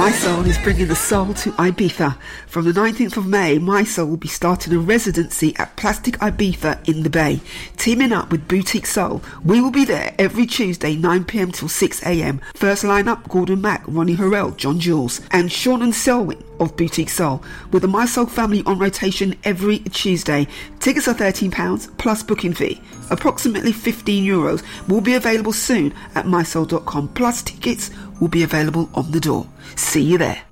My Soul is bringing the soul to Ibiza. From the 19th of May, My Soul will be starting a residency at Plastic Ibiza in the Bay. Teaming up with Boutique Soul, we will be there every Tuesday 9pm till 6am. First lineup, Gordon Mack, Ronnie Harrell, John Jules and Sean and Selwyn of Boutique Soul, with the My Soul family on rotation every Tuesday. Tickets are £13 plus booking fee. Approximately €15 will be available soon at mysoul.com, plus tickets will be available on the door. See you there.